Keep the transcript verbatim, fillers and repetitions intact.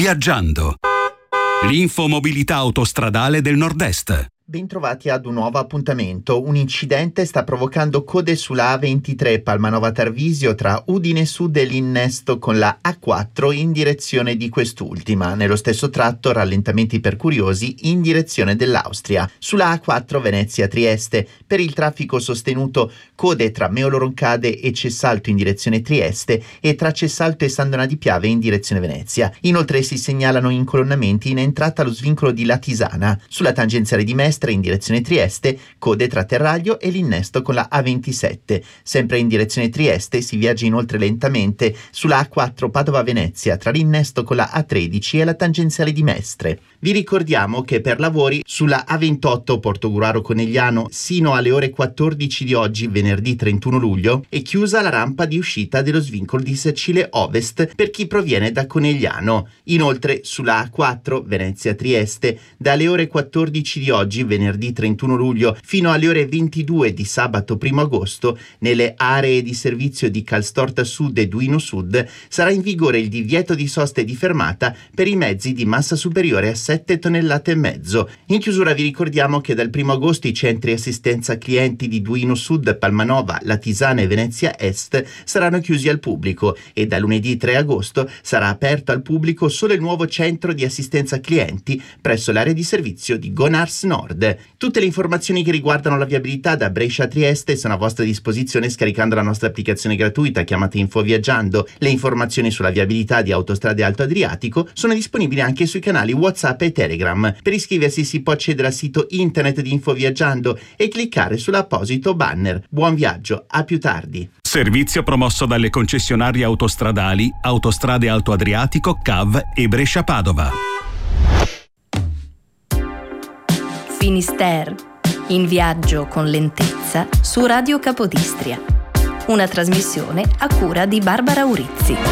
Viaggiando. L'infomobilità autostradale del Nord-Est. Bentrovati ad un nuovo appuntamento. Un incidente sta provocando code sulla A ventitré Palmanova Tarvisio tra Udine Sud e l'innesto con la A quattro in direzione di quest'ultima. Nello stesso tratto rallentamenti per curiosi in direzione dell'Austria. Sulla A quattro Venezia Trieste per il traffico sostenuto code tra Meolo Roncade e Cessalto in direzione Trieste e tra Cessalto e San Donà di Piave in direzione Venezia. Inoltre si segnalano incolonnamenti in entrata allo svincolo di Latisana. Sulla tangenziale di Mestre in direzione Trieste, code tra Terraglio e l'innesto con la A ventisette. Sempre in direzione Trieste si viaggia inoltre lentamente sulla A quattro Padova-Venezia tra l'innesto con la A tredici e la tangenziale di Mestre. Vi ricordiamo che per lavori sulla A ventotto Portogruaro-Conegliano sino alle ore quattordici di oggi, venerdì trentuno luglio, è chiusa la rampa di uscita dello svincolo di Sacile Ovest per chi proviene da Conegliano. Inoltre sulla A quattro Venezia-Trieste dalle ore quattordici di oggi, venerdì trentuno luglio, fino alle ore ventidue di sabato primo agosto, nelle aree di servizio di Calstorta Sud e Duino Sud sarà in vigore il divieto di sosta e di fermata per i mezzi di massa superiore a sette tonnellate e mezzo. In chiusura vi ricordiamo che dal primo agosto i centri assistenza clienti di Duino Sud, Palmanova, Latisana e Venezia Est saranno chiusi al pubblico e da lunedì tre agosto sarà aperto al pubblico solo il nuovo centro di assistenza clienti presso l'area di servizio di Gonars Nord. Tutte le informazioni che riguardano la viabilità da Brescia a Trieste sono a vostra disposizione scaricando la nostra applicazione gratuita chiamata Info Viaggiando. Le informazioni sulla viabilità di Autostrade Alto Adriatico sono disponibili anche sui canali WhatsApp e Telegram. Per iscriversi si può accedere al sito internet di Info Viaggiando e cliccare sull'apposito banner. Buon viaggio, a più tardi. Servizio promosso dalle concessionarie autostradali Autostrade Alto Adriatico, C A V e Brescia Padova. Finisterre, in viaggio con lentezza su Radio Capodistria. Una trasmissione a cura di Barbara Urizzi.